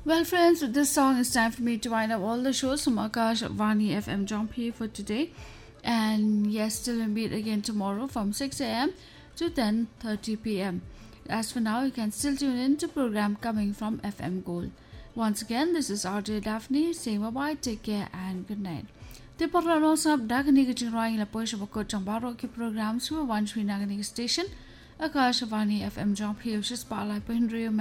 Well, friends, with this song, it's time for me to wind up all the shows from Akash Vani FM Jump for today. And yes, still we'll meet again tomorrow from 6 a.m. to 10:30 p.m. As for now, you can still tune in to program coming from FM Gold. Once again, this is RJ Daphne saying bye-bye, take care, and good night. Te parlano sab dagani ke chingrawing la poisha bako chambaro ke programs wa one sri nagani station Akash Vani FM Jump here, which is Pala Pindrio